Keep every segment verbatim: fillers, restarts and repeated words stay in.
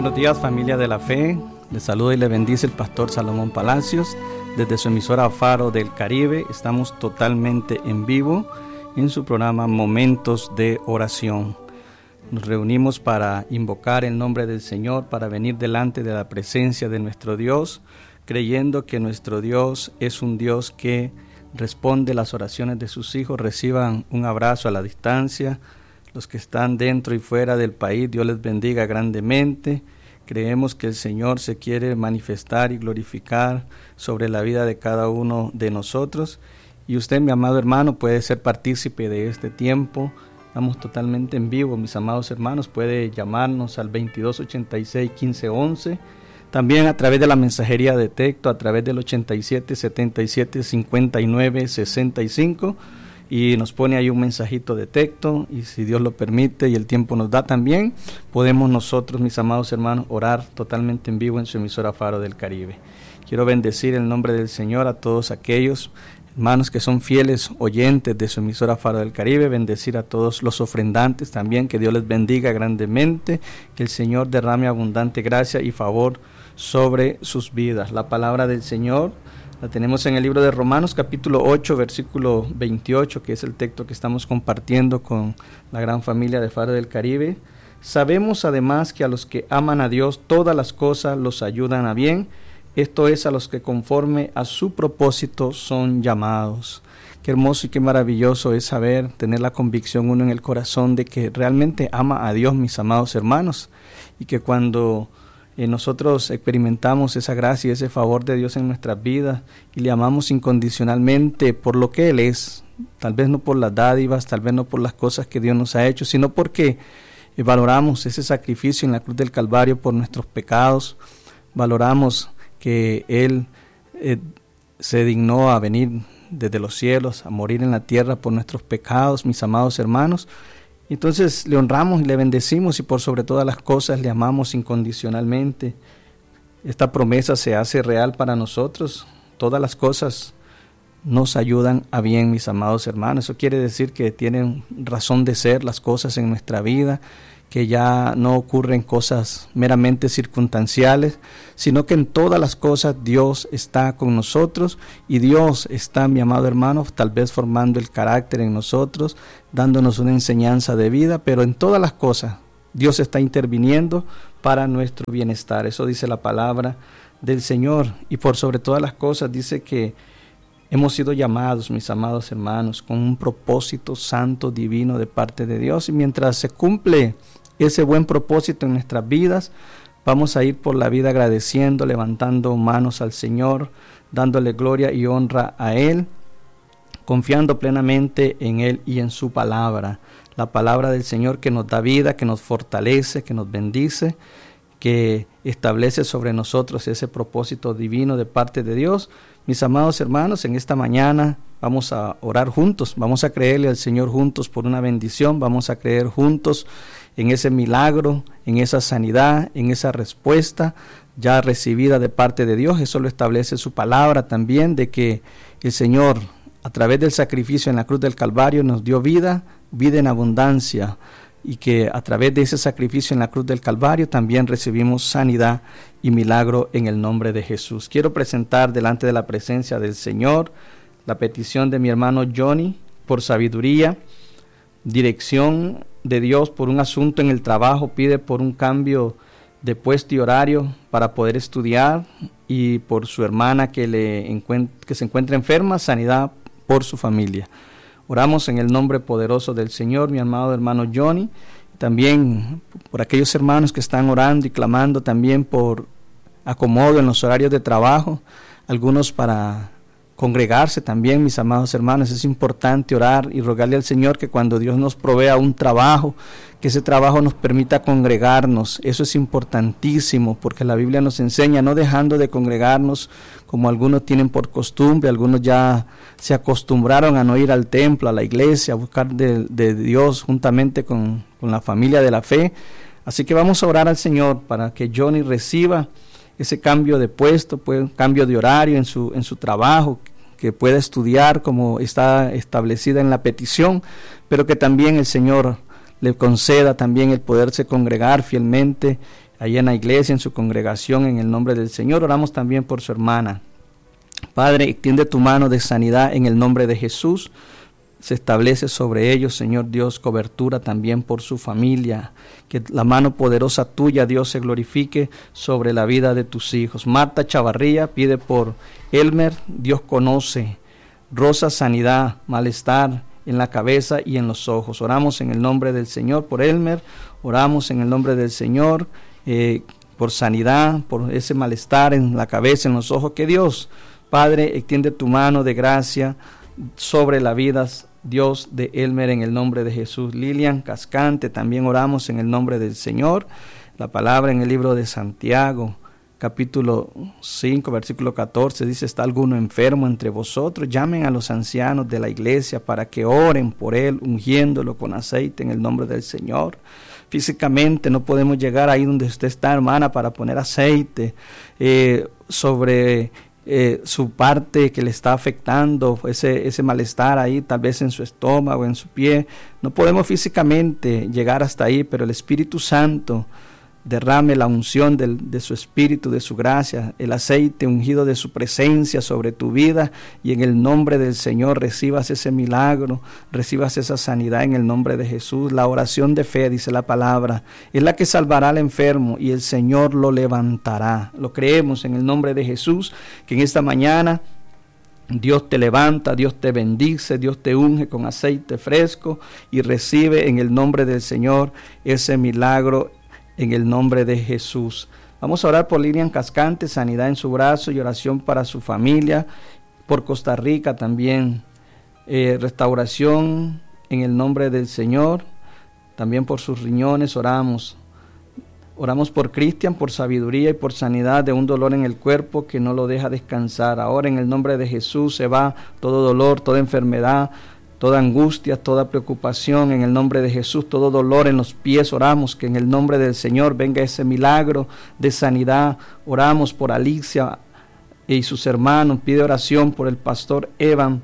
Buenos días, familia de la fe. Les saluda y le bendice el pastor Salomón Palacios. Desde su emisora Faro del Caribe estamos totalmente en vivo en su programa Momentos de Oración. Nos reunimos para invocar el nombre del Señor, para venir delante de la presencia de nuestro Dios, creyendo que nuestro Dios es un Dios que responde las oraciones de sus hijos. Reciban un abrazo a la distancia. Los que están dentro y fuera del país, Dios les bendiga grandemente. Creemos que el Señor se quiere manifestar y glorificar sobre la vida de cada uno de nosotros. Y usted, mi amado hermano, puede ser partícipe de este tiempo. Estamos totalmente en vivo, mis amados hermanos. Puede llamarnos al veintidós ochenta y seis, quince once. También a través de la mensajería de texto, a través del ochenta y siete, setenta y siete, cincuenta y nueve, sesenta y cinco. Y nos pone ahí un mensajito de texto, y si Dios lo permite y el tiempo nos da también, podemos nosotros, mis amados hermanos, orar totalmente en vivo en su emisora Faro del Caribe. Quiero bendecir el nombre del Señor a todos aquellos hermanos que son fieles oyentes de su emisora Faro del Caribe, bendecir a todos los ofrendantes también, que Dios les bendiga grandemente, que el Señor derrame abundante gracia y favor sobre sus vidas. La palabra del Señor la tenemos en el libro de Romanos capítulo ocho, versículo veintiocho, que es el texto que estamos compartiendo con la gran familia de Faro del Caribe. Sabemos además que a los que aman a Dios todas las cosas los ayudan a bien, esto es, a los que conforme a su propósito son llamados. Qué hermoso y qué maravilloso es saber, tener la convicción uno en el corazón de que realmente ama a Dios, mis amados hermanos, y que cuando Eh, nosotros experimentamos esa gracia y ese favor de Dios en nuestras vidas y le amamos incondicionalmente por lo que Él es, tal vez no por las dádivas, tal vez no por las cosas que Dios nos ha hecho, sino porque eh, valoramos ese sacrificio en la cruz del Calvario por nuestros pecados, valoramos que Él eh, se dignó a venir desde los cielos, a morir en la tierra por nuestros pecados, mis amados hermanos. Entonces le honramos y le bendecimos y por sobre todas las cosas le amamos incondicionalmente. Esta promesa se hace real para nosotros. Todas las cosas nos ayudan a bien, mis amados hermanos. Eso quiere decir que tienen razón de ser las cosas en nuestra vida, que ya no ocurren cosas meramente circunstanciales, sino que en todas las cosas Dios está con nosotros y Dios está, mi amado hermano, tal vez formando el carácter en nosotros, dándonos una enseñanza de vida, pero en todas las cosas Dios está interviniendo para nuestro bienestar. Eso dice la palabra del Señor, y por sobre todas las cosas dice que hemos sido llamados, mis amados hermanos, con un propósito santo, divino de parte de Dios, y mientras se cumple ese buen propósito en nuestras vidas, vamos a ir por la vida agradeciendo, levantando manos al Señor, dándole gloria y honra a Él, confiando plenamente en Él y en su palabra, la palabra del Señor que nos da vida, que nos fortalece, que nos bendice, que establece sobre nosotros ese propósito divino de parte de Dios. Mis amados hermanos, en esta mañana vamos a orar juntos, vamos a creerle al Señor juntos por una bendición, vamos a creer juntos en ese milagro, en esa sanidad, en esa respuesta ya recibida de parte de Dios. Eso lo establece su palabra también, de que el Señor, a través del sacrificio en la cruz del Calvario, nos dio vida, vida en abundancia, y que a través de ese sacrificio en la cruz del Calvario también recibimos sanidad y milagro en el nombre de Jesús. Quiero presentar delante de la presencia del Señor la petición de mi hermano Johnny por sabiduría, dirección de Dios por un asunto en el trabajo. Pide por un cambio de puesto y horario para poder estudiar, y por su hermana que, le encuent- que se encuentra enferma, sanidad por su familia. Oramos en el nombre poderoso del Señor, mi amado hermano Johnny, también por aquellos hermanos que están orando y clamando también por acomodo en los horarios de trabajo, algunos para congregarse también, mis amados hermanos. Es importante orar y rogarle al Señor que cuando Dios nos provea un trabajo, que ese trabajo nos permita congregarnos. Eso es importantísimo, porque la Biblia nos enseña, no dejando de congregarnos como algunos tienen por costumbre. Algunos ya se acostumbraron a no ir al templo, a la iglesia, a buscar de, de Dios juntamente con, con la familia de la fe. Así que vamos a orar al Señor para que Johnny reciba ese cambio de puesto, pues, cambio de horario en su, en su trabajo, que pueda estudiar como está establecida en la petición, pero que también el Señor le conceda también el poderse congregar fielmente ahí en la iglesia, en su congregación, en el nombre del Señor. Oramos también por su hermana. Padre, extiende tu mano de sanidad en el nombre de Jesús. Se establece sobre ellos, Señor Dios, cobertura también por su familia. Que la mano poderosa tuya, Dios, se glorifique sobre la vida de tus hijos. Marta Chavarría pide por Elmer, Dios conoce. Rosa, sanidad, malestar en la cabeza y en los ojos. Oramos en el nombre del Señor por Elmer, oramos en el nombre del Señor eh, por sanidad, por ese malestar en la cabeza, en los ojos. Que Dios, Padre, extiende tu mano de gracia sobre la vida, Dios, de Elmer, en el nombre de Jesús. Lilian Cascante, también oramos en el nombre del Señor. La palabra en el libro de Santiago, capítulo cinco, versículo catorce, dice: ¿está alguno enfermo entre vosotros? Llamen a los ancianos de la iglesia para que oren por él, ungiéndolo con aceite en el nombre del Señor. Físicamente no podemos llegar ahí donde usted está, hermana, para poner aceite eh, sobre eh, su parte que le está afectando, ese, ese malestar ahí, tal vez en su estómago, en su pie. No podemos físicamente llegar hasta ahí, pero el Espíritu Santo derrame la unción del, de su Espíritu, de su gracia, el aceite ungido de su presencia sobre tu vida, y en el nombre del Señor recibas ese milagro, recibas esa sanidad en el nombre de Jesús. La oración de fe, dice la palabra, es la que salvará al enfermo y el Señor lo levantará. Lo creemos en el nombre de Jesús, que en esta mañana Dios te levanta, Dios te bendice, Dios te unge con aceite fresco y recibe en el nombre del Señor ese milagro en el nombre de Jesús. Vamos a orar por Lilian Cascante, sanidad en su brazo y oración para su familia, por Costa Rica también, eh, restauración en el nombre del Señor, también por sus riñones oramos. Oramos por Cristian, por sabiduría y por sanidad de un dolor en el cuerpo que no lo deja descansar. Ahora en el nombre de Jesús se va todo dolor, toda enfermedad, toda angustia, toda preocupación en el nombre de Jesús, todo dolor en los pies. Oramos que en el nombre del Señor venga ese milagro de sanidad. Oramos por Alicia y sus hermanos. Pide oración por el pastor Evan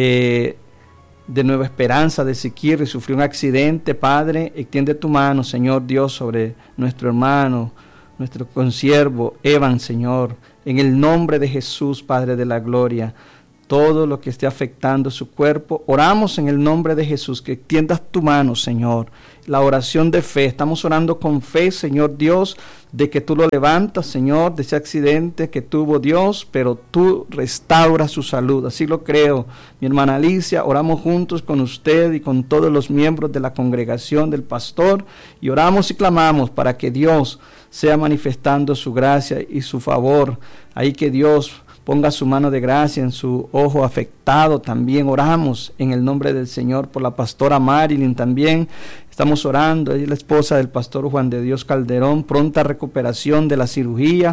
eh, de Nueva Esperanza de Siquirri. Sufrió un accidente. Padre, extiende tu mano, Señor Dios, sobre nuestro hermano, nuestro consiervo Evan, Señor, en el nombre de Jesús, Padre de la gloria. Todo lo que esté afectando su cuerpo, oramos en el nombre de Jesús, que extiendas tu mano, Señor. La oración de fe, estamos orando con fe, Señor Dios, de que tú lo levantas, Señor, de ese accidente que tuvo, Dios, pero tú restauras su salud. Así lo creo. Mi hermana Alicia, oramos juntos con usted y con todos los miembros de la congregación del pastor, y oramos y clamamos para que Dios sea manifestando su gracia y su favor. Ahí que Dios ponga su mano de gracia en su ojo afectado. También oramos en el nombre del Señor por la pastora Marilyn. También estamos orando, ella es la esposa del pastor Juan de Dios Calderón, pronta recuperación de la cirugía,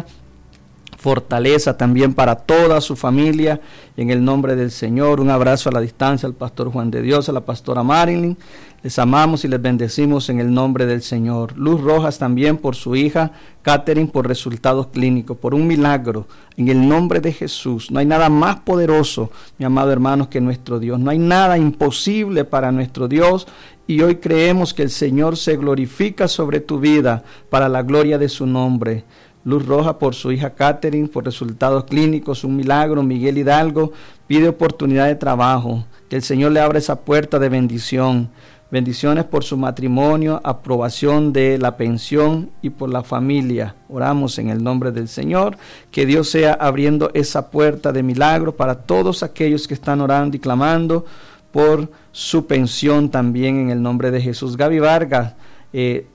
fortaleza también para toda su familia en el nombre del Señor. Un abrazo a la distancia al pastor Juan de Dios, a la pastora Marilyn. Les amamos y les bendecimos en el nombre del Señor. Luz Rojas también por su hija Catherine, por resultados clínicos, por un milagro en el nombre de Jesús. No hay nada más poderoso, mi amado hermanos, que nuestro Dios. No hay nada imposible para nuestro Dios, y hoy creemos que el Señor se glorifica sobre tu vida para la gloria de su nombre. Luz Roja por su hija Catherine, por resultados clínicos, un milagro. Miguel Hidalgo pide oportunidad de trabajo, que el Señor le abra esa puerta de bendición. Bendiciones por su matrimonio, aprobación de la pensión y por la familia. Oramos en el nombre del Señor, que Dios sea abriendo esa puerta de milagro para todos aquellos que están orando y clamando por su pensión también en el nombre de Jesús. Gaby Vargas, eh,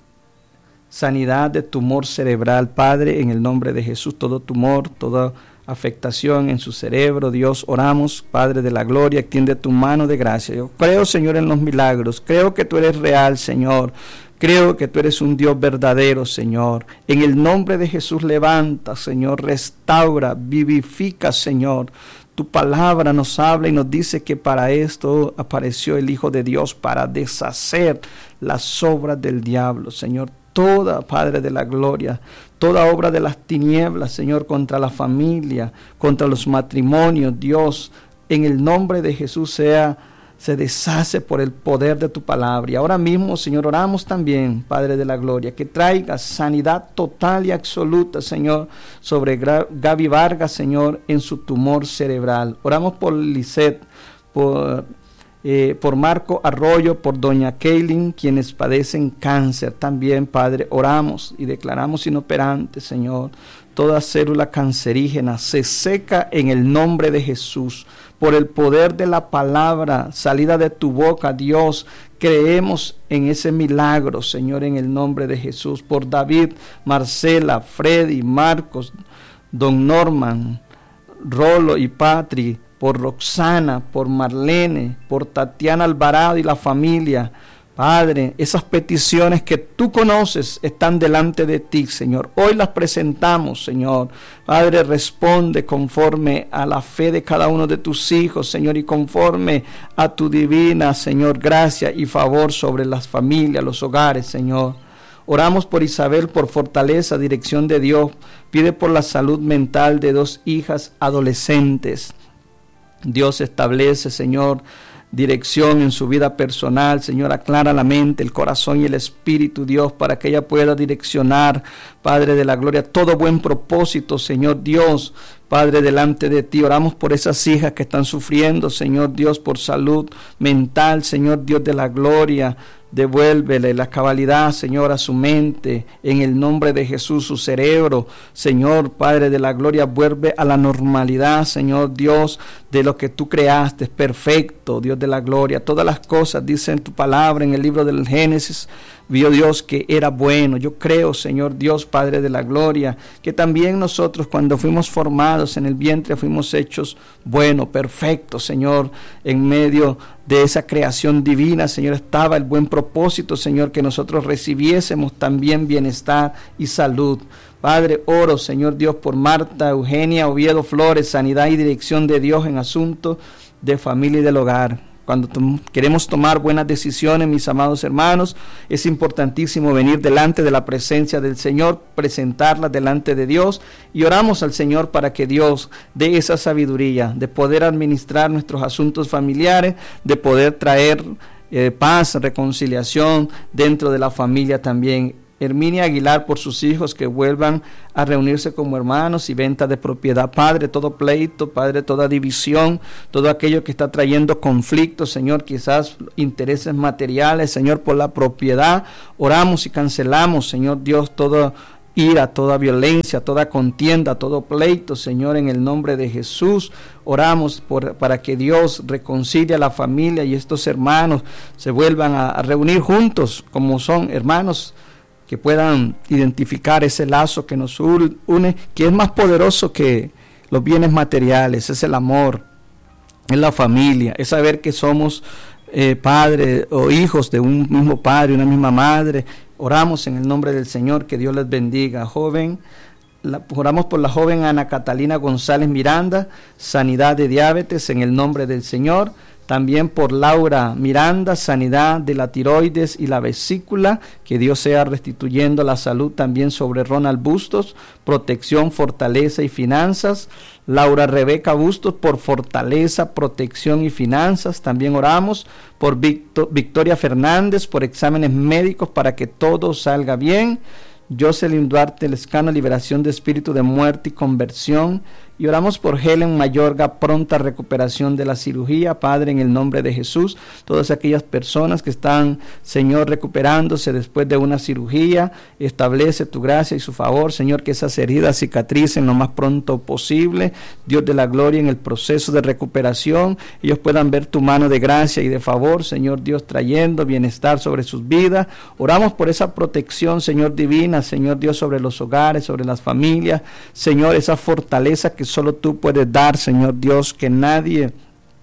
sanidad de tumor cerebral, Padre, en el nombre de Jesús, todo tumor, toda afectación en su cerebro, Dios, oramos, Padre de la gloria, extiende tu mano de gracia. Yo creo, Señor, en los milagros, creo que tú eres real, Señor, creo que tú eres un Dios verdadero, Señor. En el nombre de Jesús, levanta, Señor, restaura, vivifica, Señor. Tu palabra nos habla y nos dice que para esto apareció el Hijo de Dios, para deshacer las obras del diablo, Señor. Toda, Padre de la gloria, toda obra de las tinieblas, Señor, contra la familia, contra los matrimonios, Dios, en el nombre de Jesús sea se deshace por el poder de tu palabra. Y ahora mismo, Señor, oramos también, Padre de la Gloria, que traigas sanidad total y absoluta, Señor, sobre Gaby Vargas, Señor, en su tumor cerebral. Oramos por Lisette, por, eh, por Marco Arroyo, por doña Kaylin, quienes padecen cáncer. También, Padre, oramos y declaramos inoperante, Señor, toda célula cancerígena se seca en el nombre de Jesús. Por el poder de la palabra salida de tu boca, Dios, creemos en ese milagro, Señor, en el nombre de Jesús. Por David, Marcela, Freddy, Marcos, Don Norman, Rolo y Patri, por Roxana, por Marlene, por Tatiana Alvarado y la familia. Padre, esas peticiones que tú conoces están delante de ti, Señor. Hoy las presentamos, Señor. Padre, responde conforme a la fe de cada uno de tus hijos, Señor, y conforme a tu divina, Señor, gracia y favor sobre las familias, los hogares, Señor. Oramos por Isabel, por fortaleza, dirección de Dios. Pide por la salud mental de dos hijas adolescentes. Dios establece, Señor, dirección en su vida personal. Señor, aclara la mente, el corazón y el espíritu, Dios, para que ella pueda direccionar, Padre de la Gloria, todo buen propósito, Señor Dios, Padre, delante de ti. Oramos por esas hijas que están sufriendo, Señor Dios, por salud mental, Señor Dios de la Gloria. Devuélvele la cabalidad, Señor, a su mente, en el nombre de Jesús, su cerebro, Señor, Padre de la Gloria, vuelve a la normalidad, Señor Dios, de lo que tú creaste, es perfecto, Dios de la Gloria. Todas las cosas, dice en tu palabra, en el libro del Génesis, vio Dios que era bueno. Yo creo, Señor Dios, Padre de la Gloria, que también nosotros cuando fuimos formados en el vientre fuimos hechos buenos, perfectos, Señor, en medio de esa creación divina, Señor, estaba el buen propósito, Señor, que nosotros recibiésemos también bienestar y salud. Padre, oro, Señor Dios, por Marta, Eugenia, Oviedo Flores, sanidad y dirección de Dios en asuntos de familia y del hogar. Cuando tom- queremos tomar buenas decisiones, mis amados hermanos, es importantísimo venir delante de la presencia del Señor, presentarlas delante de Dios, y oramos al Señor para que Dios dé esa sabiduría de poder administrar nuestros asuntos familiares, de poder traer eh, paz, reconciliación dentro de la familia también. Herminia Aguilar, por sus hijos que vuelvan a reunirse como hermanos y venta de propiedad. Padre, todo pleito, Padre, toda división, todo aquello que está trayendo conflictos, Señor, quizás intereses materiales, Señor, por la propiedad. Oramos y cancelamos, Señor Dios, toda ira, toda violencia, toda contienda, todo pleito, Señor, en el nombre de Jesús. Oramos por, para que Dios reconcilie a la familia y estos hermanos se vuelvan a, a reunir juntos como son hermanos, que puedan identificar ese lazo que nos une, que es más poderoso que los bienes materiales. Es el amor, es la familia, es saber que somos eh, padres o hijos de un mismo padre, una misma madre. Oramos en el nombre del Señor, que Dios les bendiga. Joven, la, oramos por la joven Ana Catalina González Miranda, sanidad de diabetes en el nombre del Señor. También por Laura Miranda, sanidad de la tiroides y la vesícula, que Dios sea restituyendo la salud también sobre Ronald Bustos, protección, fortaleza y finanzas. Laura Rebeca Bustos, por fortaleza, protección y finanzas. También oramos por Victor, Victoria Fernández, por exámenes médicos para que todo salga bien. Jocelyn Duarte Lescano, liberación de espíritu de muerte y conversión. Y oramos por Helen Mayorga, pronta recuperación de la cirugía, Padre, en el nombre de Jesús. Todas aquellas personas que están, Señor, recuperándose después de una cirugía, establece tu gracia y su favor, Señor, que esas heridas cicatricen lo más pronto posible. Dios de la gloria, en el proceso de recuperación, ellos puedan ver tu mano de gracia y de favor, Señor Dios, trayendo bienestar sobre sus vidas. Oramos por esa protección, Señor divina, Señor Dios, sobre los hogares, sobre las familias, Señor, esa fortaleza que solo tú puedes dar, Señor Dios, que nadie,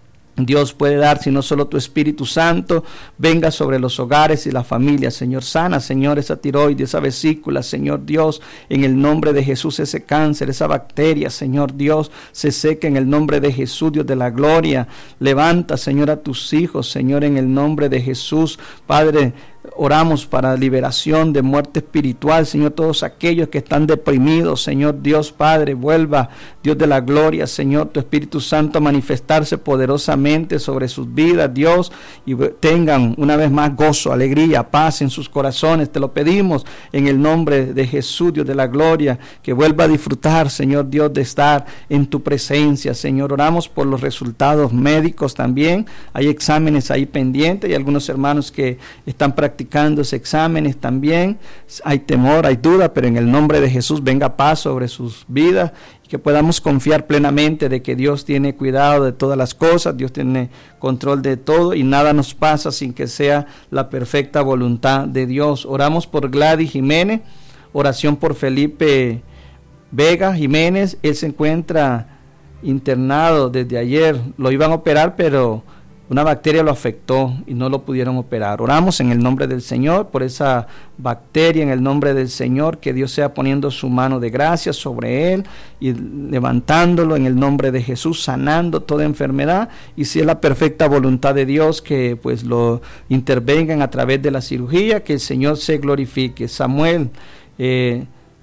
Dios, puede dar, sino solo tu Espíritu Santo venga sobre los hogares y las familias. Señor, sana, Señor, esa tiroides, esa vesícula, Señor Dios, en el nombre de Jesús, ese cáncer, esa bacteria, Señor Dios, se seque en el nombre de Jesús, Dios de la gloria. Levanta, Señor, a tus hijos, Señor, en el nombre de Jesús, Padre. oramos para liberación de muerte espiritual, Señor, todos aquellos que están deprimidos, Señor Dios Padre, vuelva, Dios de la gloria, Señor, tu Espíritu Santo a manifestarse poderosamente sobre sus vidas, Dios, y tengan una vez más gozo, alegría, paz en sus corazones. Te lo pedimos en el nombre de Jesús, Dios de la gloria, que vuelva a disfrutar, Señor Dios, de estar en tu presencia, Señor. Oramos por los resultados médicos también. Hay exámenes ahí pendientes y algunos hermanos que están practicando esos exámenes también. Hay temor, hay duda, pero en el nombre de Jesús venga paz sobre sus vidas y que podamos confiar plenamente de que Dios tiene cuidado de todas las cosas, Dios tiene control de todo y nada nos pasa sin que sea la perfecta voluntad de Dios. Oramos por Gladys Jiménez, oración por Felipe Vega Jiménez. Él se encuentra internado desde ayer, lo iban a operar, pero una bacteria lo afectó y no lo pudieron operar. Oramos en el nombre del Señor por esa bacteria, en el nombre del Señor, que Dios sea poniendo su mano de gracia sobre él y levantándolo en el nombre de Jesús, sanando toda enfermedad, y si es la perfecta voluntad de Dios, que pues lo intervengan a través de la cirugía, que el Señor se glorifique. Samuel, eh,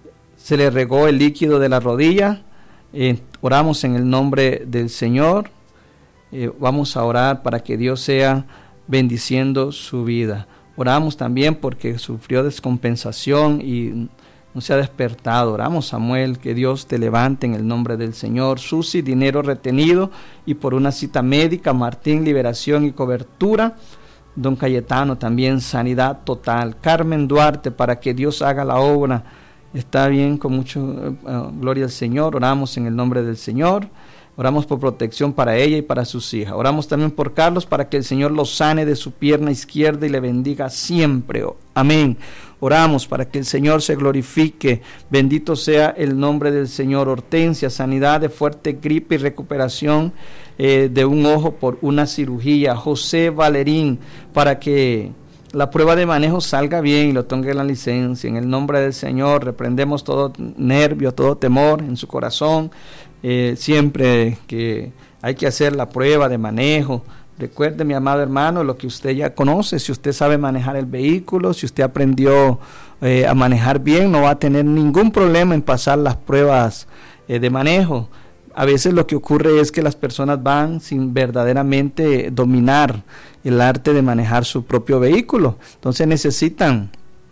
se le regó el líquido de la rodilla. Eh, oramos en el nombre del Señor. Eh, vamos a orar para que Dios sea bendiciendo su vida. Oramos también porque sufrió descompensación y no se ha despertado. Oramos, Samuel, que Dios te levante en el nombre del Señor. Susi, dinero retenido y por una cita médica. Martín, liberación y cobertura. Don Cayetano, también sanidad total. Carmen Duarte, para que Dios haga la obra. Está bien, con mucho uh, gloria al Señor. Oramos en el nombre del Señor. Oramos por protección para ella y para sus hijas. Oramos también por Carlos, para que el Señor lo sane de su pierna izquierda y le bendiga siempre. Amén. Oramos para que el Señor se glorifique. Bendito sea el nombre del Señor. Hortensia, sanidad de fuerte gripe y recuperación eh, de un ojo por una cirugía. José Valerín, para que la prueba de manejo salga bien y lo tenga la licencia. En el nombre del Señor reprendemos todo nervio, todo temor en su corazón. Eh, siempre que hay que hacer la prueba de manejo, recuerde, mi amado hermano, lo que usted ya conoce. Si usted sabe manejar el vehículo, si usted aprendió eh, a manejar bien, no va a tener ningún problema en pasar las pruebas eh, de manejo. A veces lo que ocurre es que las personas van sin verdaderamente dominar el arte de manejar su propio vehículo. Entonces necesitan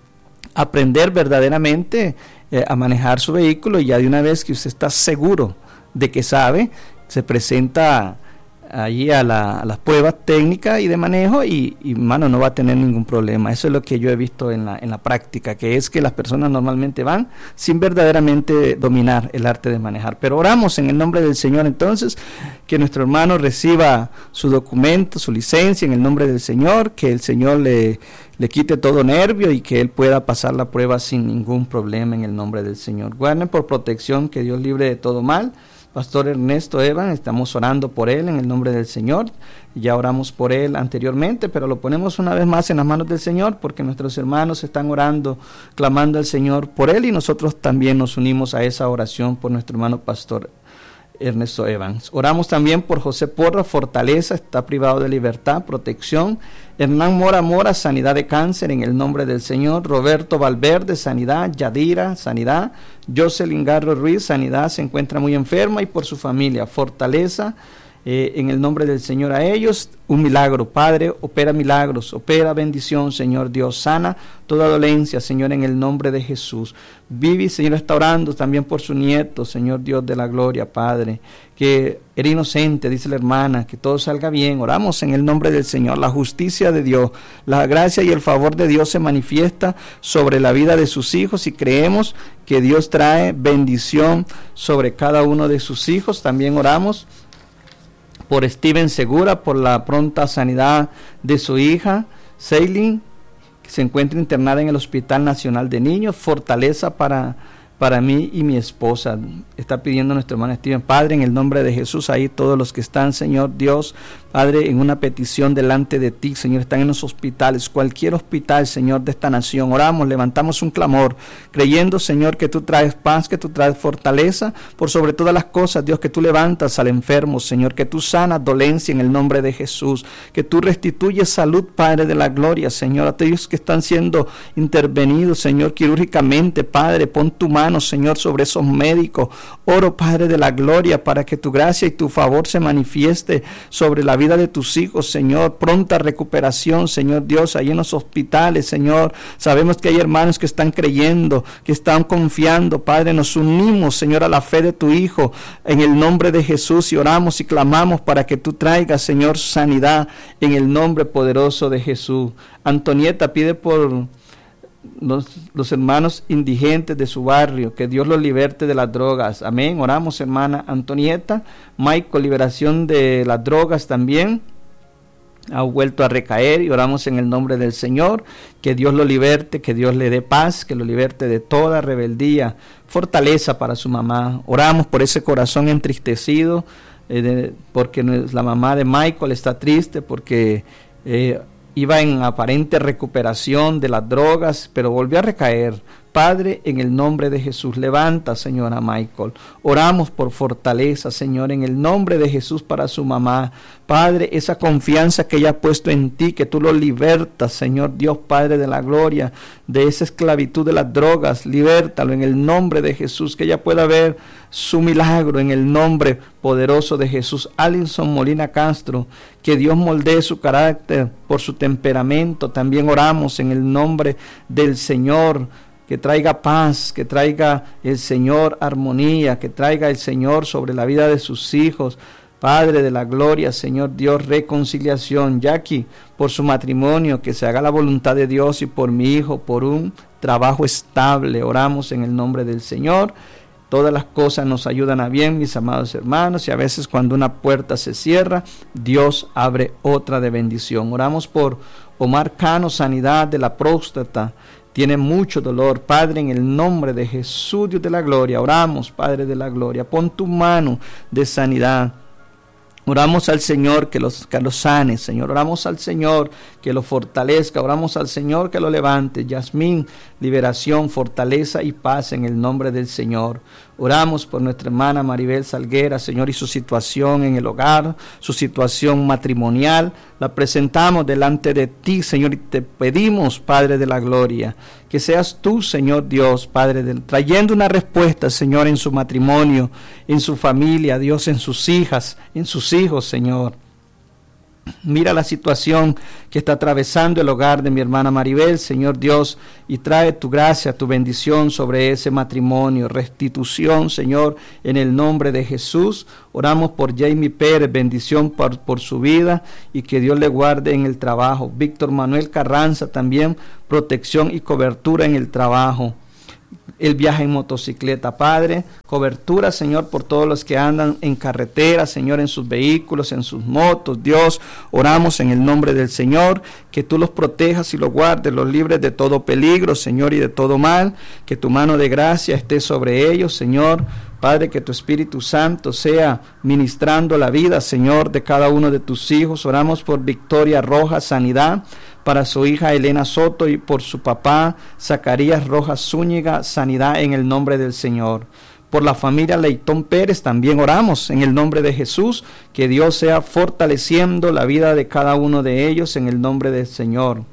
aprender verdaderamente eh, a manejar su vehículo, y ya de una vez que usted está seguro de que sabe, se presenta allí a, la, a las pruebas técnicas y de manejo y, y mano, no va a tener ningún problema. Eso es lo que yo he visto en la, en la práctica, que es que las personas normalmente van sin verdaderamente dominar el arte de manejar. Pero oramos en el nombre del Señor entonces, que nuestro hermano reciba su documento, su licencia en el nombre del Señor, que el Señor le, le quite todo nervio y que él pueda pasar la prueba sin ningún problema en el nombre del Señor. Guarden por protección, que Dios libre de todo mal. Pastor Ernesto Evan, estamos orando por él en el nombre del Señor. Ya oramos por él anteriormente, pero lo ponemos una vez más en las manos del Señor, porque nuestros hermanos están orando, clamando al Señor por él, y nosotros también nos unimos a esa oración por nuestro hermano Pastor Ernesto Evans. Oramos también por José Porra, fortaleza, está privado de libertad, protección. Hernán Mora Mora, sanidad de cáncer en el nombre del Señor. Roberto Valverde, sanidad. Yadira, sanidad. Jocelyn Garro Ruiz, sanidad, se encuentra muy enferma, y por su familia, fortaleza. Eh, en el nombre del Señor a ellos, un milagro. Padre, opera milagros, opera bendición, Señor Dios, sana toda dolencia, Señor, en el nombre de Jesús. Vivi, Señor, está orando también por su nieto, Señor Dios de la gloria, Padre, que era inocente, dice la hermana, que todo salga bien. Oramos en el nombre del Señor. La justicia de Dios, la gracia y el favor de Dios se manifiesta sobre la vida de sus hijos, y creemos que Dios trae bendición sobre cada uno de sus hijos. También oramos por Steven Segura, por la pronta sanidad de su hija, Seilin, que se encuentra internada en el Hospital Nacional de Niños. Fortaleza para, para mí y mi esposa. Está pidiendo nuestro hermano Steven. Padre, en el nombre de Jesús, ahí todos los que están, Señor Dios, Padre, en una petición delante de ti, Señor, están en los hospitales, cualquier hospital, Señor, de esta nación. Oramos, levantamos un clamor, creyendo, Señor, que tú traes paz, que tú traes fortaleza, por sobre todas las cosas, Dios, que tú levantas al enfermo, Señor, que tú sanas dolencia en el nombre de Jesús, que tú restituyes salud, Padre de la gloria, Señor, a aquellos que están siendo intervenidos, Señor, quirúrgicamente, Padre, pon tu mano, Señor, sobre esos médicos. Oro, Padre de la gloria, para que tu gracia y tu favor se manifieste sobre la vida de tus hijos, Señor. Pronta recuperación, Señor Dios, ahí en los hospitales, Señor. Sabemos que hay hermanos que están creyendo, que están confiando, Padre. Nos unimos, Señor, a la fe de tu Hijo, en el nombre de Jesús, y oramos y clamamos para que tú traigas, Señor, sanidad en el nombre poderoso de Jesús. Antonieta pide por Los, los hermanos indigentes de su barrio, que Dios los liberte de las drogas. Amén. Oramos, hermana Antonieta. Michael, liberación de las drogas también. Ha vuelto a recaer y oramos en el nombre del Señor, que Dios lo liberte, que Dios le dé paz, que lo liberte de toda rebeldía, fortaleza para su mamá. Oramos por ese corazón entristecido, eh, de, porque la mamá de Michael está triste, porque eh, iba en aparente recuperación de las drogas, pero volvió a recaer. Padre, en el nombre de Jesús, levanta, Señor, a Michael. Oramos por fortaleza, Señor, en el nombre de Jesús para su mamá. Padre, esa confianza que ella ha puesto en ti, que tú lo libertas, Señor Dios, Padre de la gloria, de esa esclavitud de las drogas, libértalo en el nombre de Jesús, que ella pueda ver su milagro en el nombre poderoso de Jesús. Alinson Molina Castro, que Dios moldee su carácter por su temperamento. También oramos en el nombre del Señor, que traiga paz, que traiga el Señor armonía, que traiga el Señor sobre la vida de sus hijos. Padre de la gloria, Señor Dios, reconciliación. Jackie, por su matrimonio, que se haga la voluntad de Dios, y por mi hijo, por un trabajo estable. Oramos en el nombre del Señor. Todas las cosas nos ayudan a bien, mis amados hermanos, y a veces cuando una puerta se cierra, Dios abre otra de bendición. Oramos por Omar Cano, sanidad de la próstata. Tiene mucho dolor, Padre, en el nombre de Jesús, Dios de la gloria. Oramos, Padre de la gloria, pon tu mano de sanidad. Oramos al Señor que los, que los sane, Señor. Oramos al Señor que lo fortalezca. Oramos al Señor que lo levante. Yasmín, liberación, fortaleza y paz en el nombre del Señor. Oramos por nuestra hermana Maribel Salguera, Señor, y su situación en el hogar, su situación matrimonial. La presentamos delante de ti, Señor, y te pedimos, Padre de la gloria, que seas tú, Señor Dios, Padre, de, trayendo una respuesta, Señor, en su matrimonio, en su familia, Dios, en sus hijas, en sus hijos, Señor. Mira la situación que está atravesando el hogar de mi hermana Maribel, Señor Dios, y trae tu gracia, tu bendición sobre ese matrimonio, restitución, Señor, en el nombre de Jesús. Oramos por Jamie Pérez, bendición por, por su vida, y que Dios le guarde en el trabajo. Víctor Manuel Carranza también, protección y cobertura en el trabajo. El viaje en motocicleta, Padre, cobertura, Señor, por todos los que andan en carretera, Señor, en sus vehículos, en sus motos. Dios, oramos en el nombre del Señor, que tú los protejas y los guardes, los libres de todo peligro, Señor, y de todo mal, que tu mano de gracia esté sobre ellos, Señor. Padre, que tu Espíritu Santo sea ministrando la vida, Señor, de cada uno de tus hijos. Oramos por Victoria Rojas, sanidad para su hija Elena Soto, y por su papá Zacarías Rojas Zúñiga, sanidad en el nombre del Señor. Por la familia Leitón Pérez también oramos en el nombre de Jesús, que Dios sea fortaleciendo la vida de cada uno de ellos en el nombre del Señor.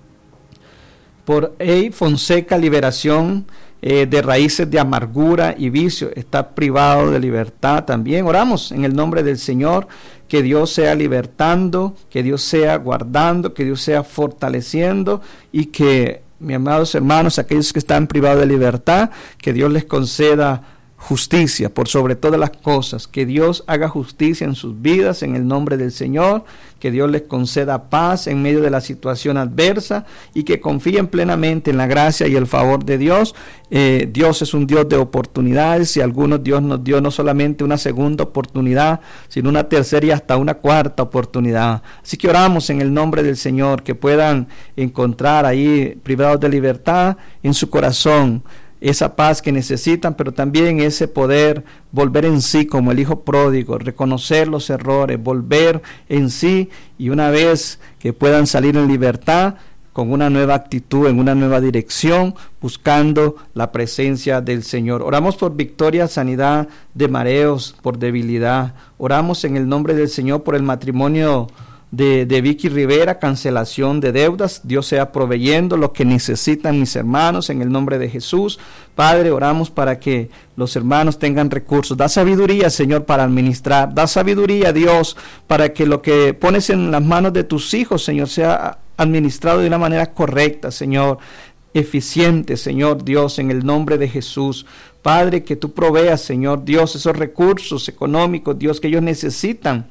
Por Ey Fonseca, liberación eh, de raíces de amargura y vicio, está privado de libertad también. Oramos en el nombre del Señor, que Dios sea libertando, que Dios sea guardando, que Dios sea fortaleciendo, y que, mis amados hermanos, aquellos que están privados de libertad, que Dios les conceda justicia por sobre todas las cosas, que Dios haga justicia en sus vidas en el nombre del Señor, que Dios les conceda paz en medio de la situación adversa, y que confíen plenamente en la gracia y el favor de Dios. Eh, Dios es un Dios de oportunidades, y a algunos Dios nos dio no solamente una segunda oportunidad, sino una tercera y hasta una cuarta oportunidad. Así que oramos en el nombre del Señor, que puedan encontrar ahí privados de libertad en su corazón esa paz que necesitan, pero también ese poder volver en sí como el hijo pródigo, reconocer los errores, volver en sí, y una vez que puedan salir en libertad, con una nueva actitud, en una nueva dirección, buscando la presencia del Señor. Oramos por victoria, sanidad de mareos, por debilidad. Oramos en el nombre del Señor por el matrimonio de, de Vicky Rivera, cancelación de deudas. Dios sea proveyendo lo que necesitan mis hermanos en el nombre de Jesús. Padre, oramos para que los hermanos tengan recursos. Da sabiduría, Señor, para administrar. Da sabiduría, Dios, para que lo que pones en las manos de tus hijos, Señor, sea administrado de una manera correcta, Señor, eficiente, Señor Dios, en el nombre de Jesús. Padre, que tú proveas, Señor Dios, esos recursos económicos, Dios, que ellos necesitan.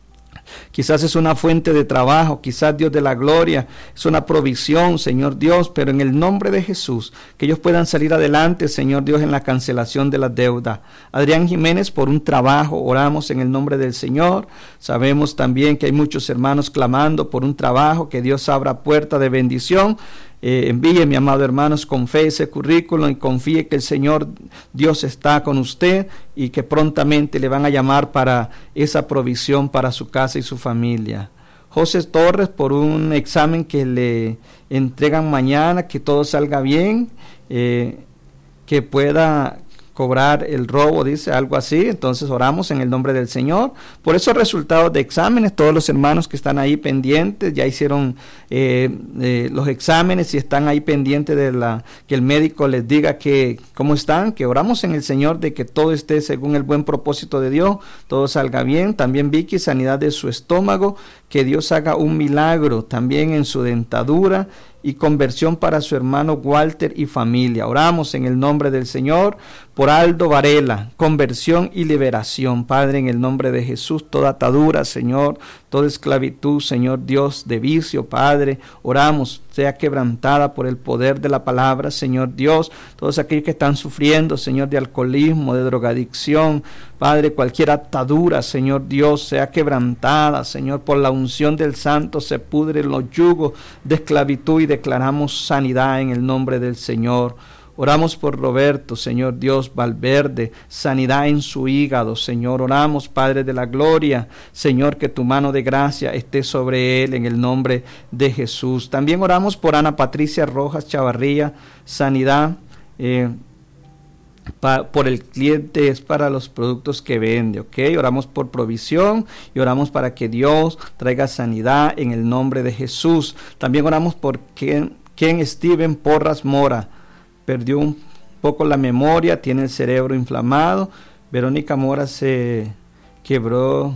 Quizás es una fuente de trabajo, quizás, Dios de la gloria, es una provisión, Señor Dios, pero en el nombre de Jesús, que ellos puedan salir adelante, Señor Dios, en la cancelación de la deuda. Adrián Jiménez, por un trabajo, oramos en el nombre del Señor. Sabemos también que hay muchos hermanos clamando por un trabajo, que Dios abra puerta de bendición. Eh, envíe, mi amado hermanos, con fe ese currículum y confíe que el Señor Dios está con usted y que prontamente le van a llamar para esa provisión para su casa y su familia. José Torres, por un examen que le entregan mañana, que todo salga bien, eh, que pueda cobrar el robo, dice, algo así. Entonces oramos en el nombre del Señor por esos resultados de exámenes. Todos los hermanos que están ahí pendientes, ya hicieron eh, eh, los exámenes y están ahí pendientes de la que el médico les diga que cómo están, que oramos en el Señor de que todo esté según el buen propósito de Dios, todo salga bien. También Vicky, sanidad de su estómago, que Dios haga un milagro también en su dentadura y conversión para su hermano Walter y familia. Oramos en el nombre del Señor por Aldo Varela, conversión y liberación. Padre, en el nombre de Jesús, toda atadura, Señor, toda esclavitud, Señor Dios, de vicio, Padre, oramos, sea quebrantada por el poder de la palabra, Señor Dios. Todos aquellos que están sufriendo, Señor, de alcoholismo, de drogadicción, Padre, cualquier atadura, Señor Dios, sea quebrantada, Señor, por la unción del Santo, se pudren los yugos de esclavitud y declaramos sanidad en el nombre del Señor. Oramos por Roberto, Señor Dios, Valverde, sanidad en su hígado, Señor. Oramos, Padre de la gloria, Señor, que tu mano de gracia esté sobre él en el nombre de Jesús. También oramos por Ana Patricia Rojas Chavarría, sanidad eh, pa, por el cliente, es para los productos que vende, ¿ok? Oramos por provisión y oramos para que Dios traiga sanidad en el nombre de Jesús. También oramos por Ken, Ken Steven Porras Mora, perdió un poco la memoria, tiene el cerebro inflamado. Verónica Mora se quebró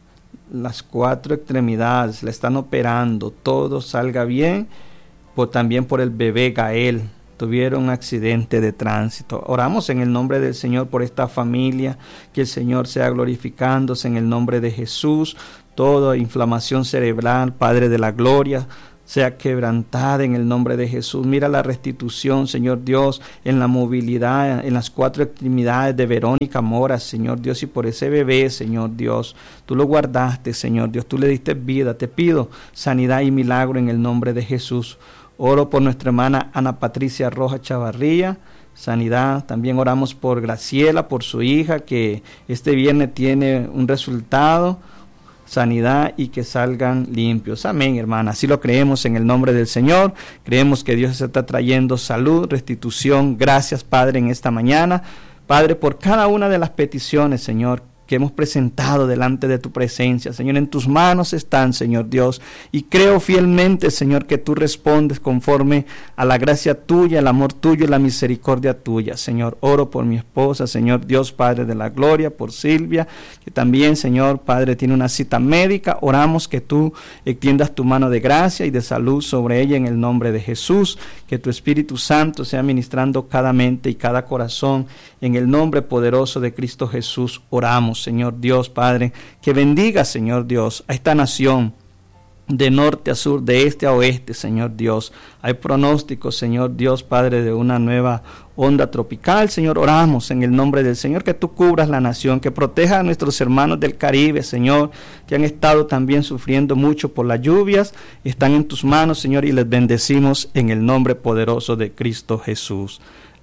las cuatro extremidades, la están operando, todo salga bien. Por, también por el bebé Gael, tuvieron un accidente de tránsito. Oramos en el nombre del Señor por esta familia, que el Señor sea glorificándose en el nombre de Jesús. Toda inflamación cerebral, Padre de la gloria, sea quebrantada en el nombre de Jesús. Mira la restitución, Señor Dios, en la movilidad, en las cuatro extremidades de Verónica Mora, Señor Dios, y por ese bebé, Señor Dios, tú lo guardaste, Señor Dios, tú le diste vida. Te pido sanidad y milagro en el nombre de Jesús. Oro por nuestra hermana Ana Patricia Rojas Chavarría, sanidad. También oramos por Graciela, por su hija, que este viernes tiene un resultado, sanidad y que salgan limpios. Amén, hermana. Así lo creemos en el nombre del Señor. Creemos que Dios está trayendo salud, restitución. Gracias, Padre, en esta mañana. Padre, por cada una de las peticiones, Señor, que hemos presentado delante de tu presencia, Señor, en tus manos están, Señor Dios, y creo fielmente, Señor, que tú respondes conforme a la gracia tuya, el amor tuyo y la misericordia tuya, Señor. Oro por mi esposa, Señor Dios, Padre de la gloria, por Silvia, que también, Señor, Padre, tiene una cita médica. Oramos que tú extiendas tu mano de gracia y de salud sobre ella en el nombre de Jesús, que tu Espíritu Santo sea ministrando cada mente y cada corazón, en el nombre poderoso de Cristo Jesús. Oramos, Señor Dios, Padre, que bendiga, Señor Dios, a esta nación, de norte a sur, de este a oeste, Señor Dios. Hay pronósticos, Señor Dios, Padre, de una nueva onda tropical. Señor, oramos en el nombre del Señor, que tú cubras la nación, que proteja a nuestros hermanos del Caribe, Señor, que han estado también sufriendo mucho por las lluvias. Están en tus manos, Señor, y les bendecimos en el nombre poderoso de Cristo Jesús.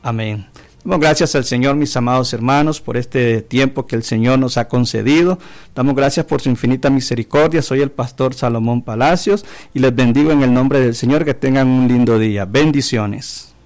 Amén. Damos gracias al Señor, mis amados hermanos, por este tiempo que el Señor nos ha concedido. Damos gracias por su infinita misericordia. Soy el pastor Salomón Palacios y les bendigo en el nombre del Señor. Que tengan un lindo día. Bendiciones.